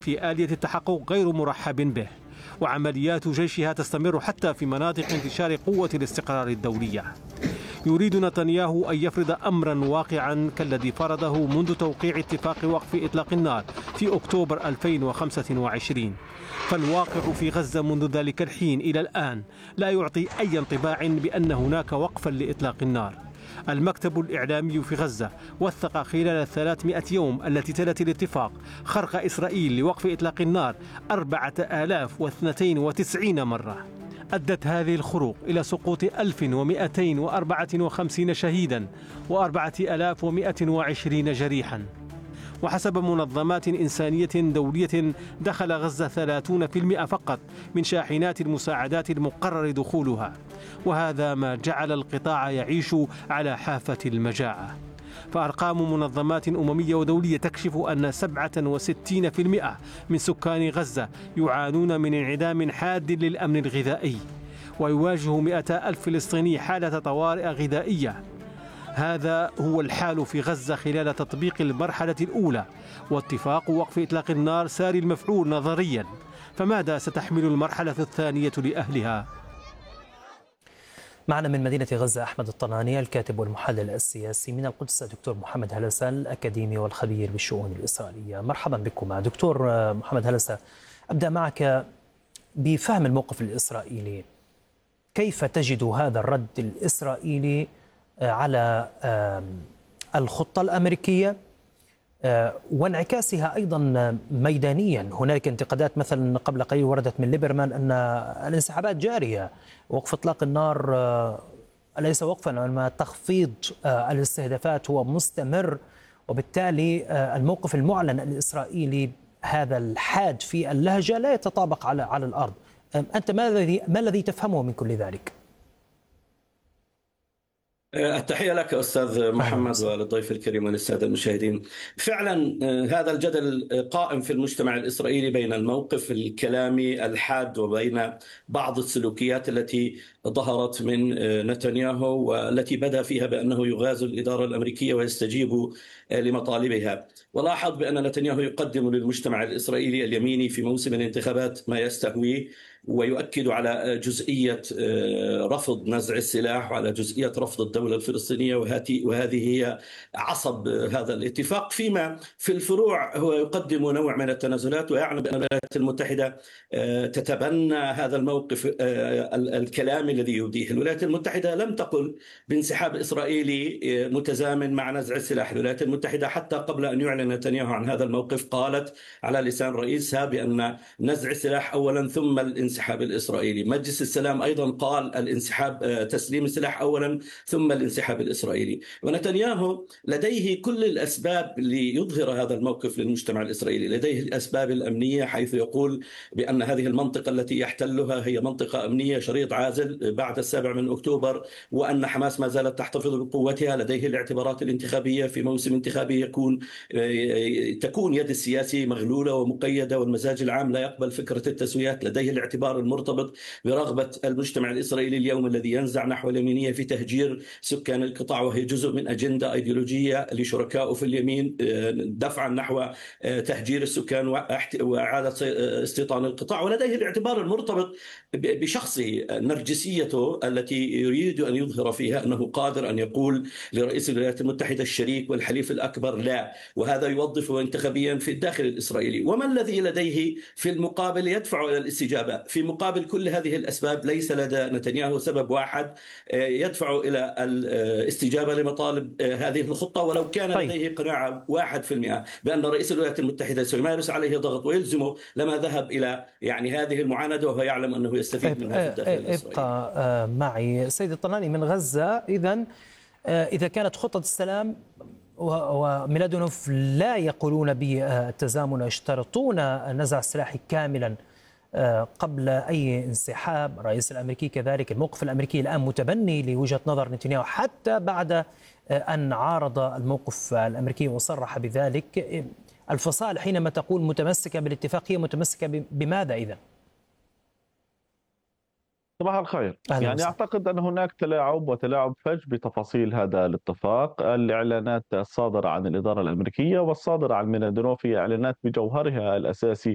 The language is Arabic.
في آلية التحقق غير مرحب به، وعمليات جيشها تستمر حتى في مناطق انتشار قوة الاستقرار الدولية. يريد نتنياهو أن يفرض أمرا واقعا كالذي فرضه منذ توقيع اتفاق وقف إطلاق النار في أكتوبر 2025، فالواقع في غزة منذ ذلك الحين إلى الآن لا يعطي أي انطباع بأن هناك وقفا لإطلاق النار. المكتب الإعلامي في غزة وثق خلال 300 يوم التي تلت الاتفاق خرق إسرائيل لوقف إطلاق النار 4092 مرة. أدت هذه الخروق إلى سقوط 1254 شهيدا و4120 جريحا. وحسب منظمات إنسانية دولية دخل غزة 30% فقط من شاحنات المساعدات المقرر دخولها، وهذا ما جعل القطاع يعيش على حافة المجاعة. فأرقام منظمات أممية ودولية تكشف أن 67% من سكان غزة يعانون من انعدام حاد للأمن الغذائي، ويواجه 200,000 فلسطيني حالة طوارئ غذائية. هذا هو الحال في غزة خلال تطبيق المرحلة الأولى، واتفاق وقف إطلاق النار ساري المفعول نظريا، فماذا ستحمل المرحلة الثانية لأهلها؟ معنا من مدينة غزة أحمد الطناني الكاتب والمحلل السياسي، من القدس دكتور محمد هلسة الأكاديمي والخبير بالشؤون الإسرائيلية. مرحبا بكم دكتور محمد هلسة. أبدأ معك بفهم الموقف الإسرائيلي. كيف تجد هذا الرد الإسرائيلي على الخطة الأمريكية وانعكاسها أيضا ميدانيا؟ هناك انتقادات مثلا قبل قليل وردت من ليبرمان أن الانسحابات جارية، وقف إطلاق النار ليس وقفا وإنما تخفيض الاستهدافات هو مستمر، وبالتالي الموقف المعلن الإسرائيلي هذا الحاد في اللهجة لا يتطابق على الأرض. أنت ما الذي تفهمه من كل ذلك؟ التحية لك أستاذ محمد وللضيف الكريم وللسادة المشاهدين. فعلا هذا الجدل قائم في المجتمع الإسرائيلي بين الموقف الكلامي الحاد وبين بعض السلوكيات التي ظهرت من نتنياهو، والتي بدأ فيها بأنه يغازل الإدارة الأمريكية ويستجيب لمطالبها. ولاحظ بأن نتنياهو يقدم للمجتمع الإسرائيلي اليميني في موسم الانتخابات ما يستهويه، ويؤكد على جزئية رفض نزع السلاح وعلى جزئية رفض الدولة الفلسطينية، وهذه هي عصب هذا الاتفاق. فيما في الفروع هو يقدم نوع من التنازلات، ويعلم بأن الولايات المتحدة تتبنى هذا الموقف الكلامي الذي يبديه. الولايات المتحدة لم تقل بانسحاب إسرائيلي متزامن مع نزع السلاح. الولايات المتحدة حتى قبل أن يعلن نتنياهو عن هذا الموقف قالت على لسان رئيسها بأن نزع السلاح أولا ثم الانسحاب الإسرائيلي. مجلس السلام أيضا قال الانسحاب، تسليم السلاح أولا ثم الانسحاب الإسرائيلي. ونتنياهو لديه كل الأسباب ليظهر هذا الموقف للمجتمع الإسرائيلي. لديه الأسباب الأمنية، حيث يقول بأن هذه المنطقة التي يحتلها هي منطقة أمنية شريط عازل بعد 7 أكتوبر، وأن حماس ما زالت تحتفظ بقوتها. لديه الاعتبارات الانتخابية، في موسم انتخابي تكون يد السياسي مغلولة ومقيدة، والمزاج العام لا يقبل فكرة التسويات. لديه الاعتبار المرتبط برغبة المجتمع الإسرائيلي اليوم الذي ينزع نحو اليمينية في تهجير سكان القطاع، وهي جزء من أجندة أيديولوجية لشركائه في اليمين دفعا نحو تهجير السكان وإعادة استيطان القطاع. ولديه الاعتبار المرتبط بشخصه، نرجسيته التي يريد أن يظهر فيها أنه قادر أن يقول لرئيس الولايات المتحدة الشريك والحليف الأكبر لا، وهذا يوظفه انتخابيا في الداخل الإسرائيلي. وما الذي لديه في المقابل يدفع إلى الاستجابة؟ في مقابل كل هذه الأسباب ليس لدى نتنياهو سبب واحد يدفع إلى الاستجابة لمطالب هذه الخطة، ولو كان لديه قناعة 1% بأن رئيس الولايات المتحدة سيمارس عليه ضغط ويلزمه لما ذهب إلى هذه المعاندة، وهو يعلم أنه يستفيد منها في الداخل الإسرائيلي. ابقى معي سيد الطناني من غزة. إذا كانت خطة السلام وميلادونوف لا يقولون بالتزامن، يشترطون نزع السلاح كاملا قبل أي انسحاب، الرئيس الأمريكي كذلك، الموقف الأمريكي الآن متبني لوجهة نظر نتنياهو حتى بعد أن عارض الموقف الأمريكي وصرح بذلك. الفصائل حينما تقول متمسكة بالاتفاق هي متمسكة بماذا إذن؟ صباح الخير. أعتقد أن هناك تلاعب فج بتفاصيل هذا الاتفاق. الإعلانات الصادرة عن الإدارة الأمريكية والصادرة عن ميلادونوف هي إعلانات بجوهرها الأساسي